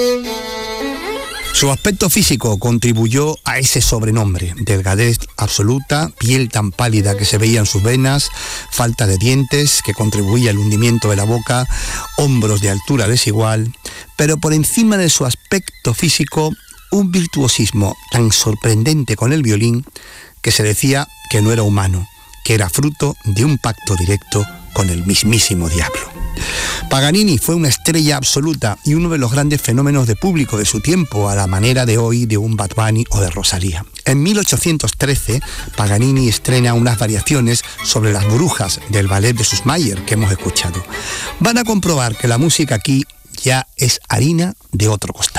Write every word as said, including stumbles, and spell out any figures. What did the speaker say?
Su aspecto físico contribuyó a ese sobrenombre: delgadez absoluta, piel tan pálida que se veía en sus venas, falta de dientes que contribuía al hundimiento de la boca, hombros de altura desigual, pero por encima de su aspecto físico, un virtuosismo tan sorprendente con el violín que se decía que no era humano, que era fruto de un pacto directo con el mismísimo diablo. Paganini fue una estrella absoluta y uno de los grandes fenómenos de público de su tiempo, a la manera de hoy de un Bad Bunny o de Rosalía. En mil ochocientos trece, Paganini estrena unas variaciones sobre las brujas del ballet de Süssmayr que hemos escuchado. Van a comprobar que la música aquí ya es harina de otro costal.